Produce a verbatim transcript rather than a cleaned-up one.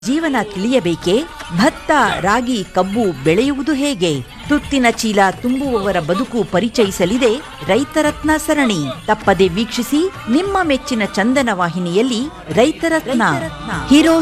ಜೀವನ ತಿಳಿಯಬೇಕೆ? ಭತ್ತ, ರಾಗಿ, ಕಬ್ಬು ಬೆಳೆಯುವುದು ಹೇಗೆ? ತುತ್ತಿನ ಚೀಲ ತುಂಬುವವರ ಬದುಕು ಪರಿಚಯಿಸಲಿದೆ ರೈತರತ್ನ ಸರಣಿ. ತಪ್ಪದೆ ವೀಕ್ಷಿಸಿ ನಿಮ್ಮ ಮೆಚ್ಚಿನ ಚಂದನ ವಾಹಿನಿಯಲ್ಲಿ ರೈತರತ್ನ. ಹೀರೋ